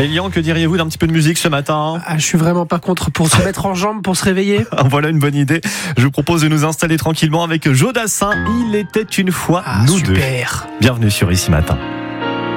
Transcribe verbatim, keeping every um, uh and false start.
Elian, que diriez-vous d'un petit peu de musique ce matin? Ah, je suis vraiment pas contre pour se mettre en jambe, pour se réveiller. Voilà une bonne idée. Je vous propose de nous installer tranquillement avec Jodassin. Il était une fois Ah, nous super. deux. Bienvenue sur Ici Matin.